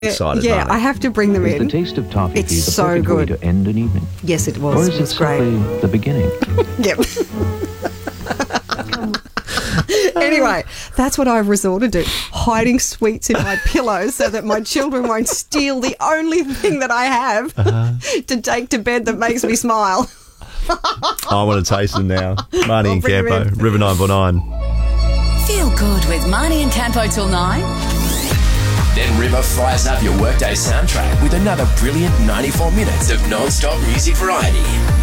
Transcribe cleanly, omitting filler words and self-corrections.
excited. Yeah, I have to bring them Is the in. taste of toffee It's the so perfect way good. to end an evening? Yes, it was. Or is It it was great. simply the beginning? Yep. Anyway, that's what I've resorted to, hiding sweets in my pillows so that my children won't steal the only thing that I have to take to bed that makes me smile. I want to taste them now. Marnie and bring them Campo, in. River 949. Feel good with Marnie and Campo till 9. Then River fires up your workday soundtrack with another brilliant 94 minutes of non-stop music variety.